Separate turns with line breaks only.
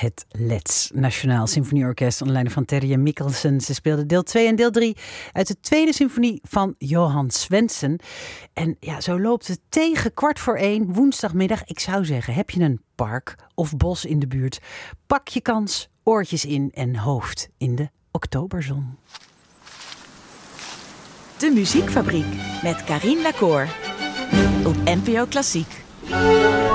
Het Leds Nationaal Symfonieorkest onder leiding van Terje Mikkelsen. Ze speelden deel 2 en deel 3 uit de tweede symfonie van Johan Svendsen. En ja, zo loopt het tegen 1:15 woensdagmiddag. Ik zou zeggen, heb je een park of bos in de buurt? Pak je kans, oortjes in en hoofd in de oktoberzon.
De Muziekfabriek met Carien Lacour op NPO Klassiek.